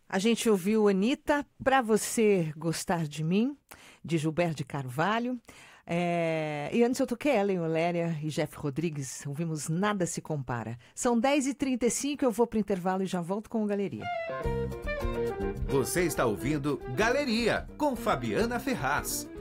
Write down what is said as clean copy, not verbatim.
A gente ouviu Anitta, Pra Você Gostar de Mim, de Gilberto de Carvalho. E antes eu toquei Ellen Oléria e Jeff Rodrigues, ouvimos Nada Se Compara. São 10h35, eu vou pro intervalo e já volto com o Galeria. Você está ouvindo Galeria, com Fabiana Ferraz.